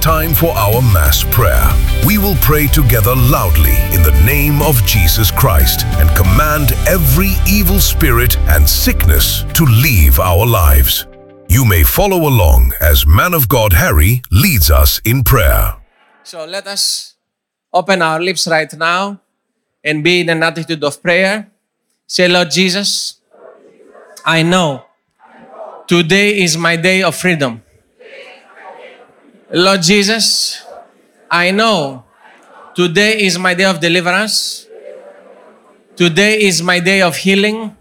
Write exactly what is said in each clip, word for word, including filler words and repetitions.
time for our Mass prayer. We will pray together loudly in the name of Jesus Christ and command every evil spirit and sickness to leave our lives. You may follow along as Man of God Harry leads us in prayer. So let us open our lips right now and be in an attitude of prayer. Say, Lord Jesus, I know today is my day of freedom. Lord Jesus, I know today is my day of deliverance. Today is my day of healing.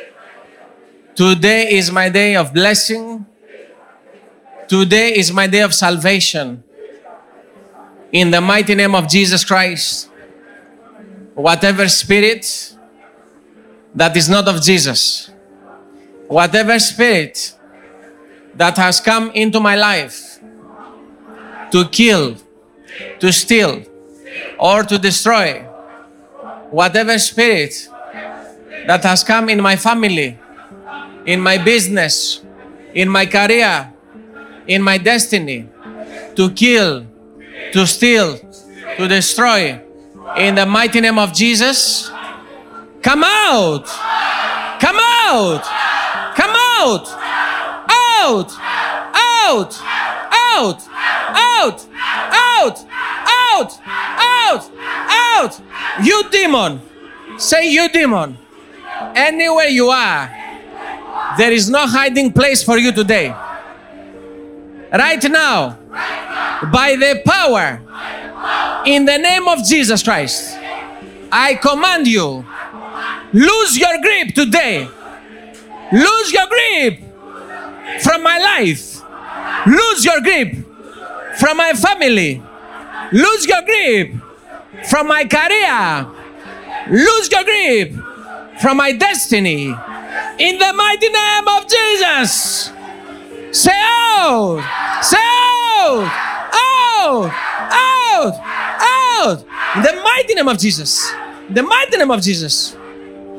Today is my day of blessing. Today is my day of salvation. In the mighty name of Jesus Christ, whatever spirit that is not of Jesus, whatever spirit that has come into my life to kill, to steal, or to destroy, whatever spirit that has come in my family, in my business, in my career, in my destiny, to kill, to steal, to destroy, in the mighty name of Jesus, come out! Come out! Come out! Out! Out! Out! Out! Out! Out! Out! Out! You demon! Say, you demon! Anywhere you are, there is no hiding place for you today. Right now, by the power in the name of Jesus Christ, I command you, lose your grip today. Lose your grip from my life. Lose your grip from my family. Lose your grip from my career. Lose your grip from my destiny. In the mighty name of Jesus. Say out! Say out! Out! Out! Out! In the mighty name of Jesus. In the mighty name of Jesus.